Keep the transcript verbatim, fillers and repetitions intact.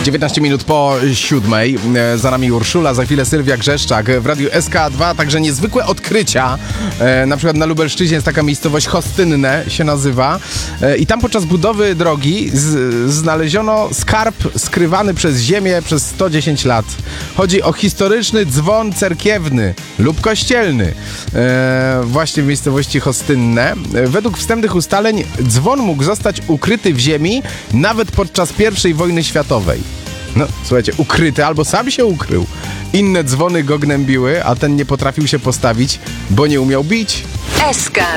dziewiętnaście minut po siódmej. Za nami Urszula, za chwilę Sylwia Grzeszczak w Radiu S K dwa. Także niezwykłe odkrycia. Na przykład na Lubelszczyźnie jest taka miejscowość Hostynne się nazywa. I tam podczas budowy drogi z- znaleziono skarb skrywany przez ziemię przez sto dziesięć lat. Chodzi o historyczny dzwon cerkiewny lub kościelny. E, właśnie w miejscowości Hostynne. Według wstępnych ustaleń dzwon mógł zostać ukryty w ziemi nawet podczas pierwszej wojny światowej. No, słuchajcie, ukryty albo sam się ukrył. Inne dzwony go gnębiły, a ten nie potrafił się postawić, bo nie umiał bić. S K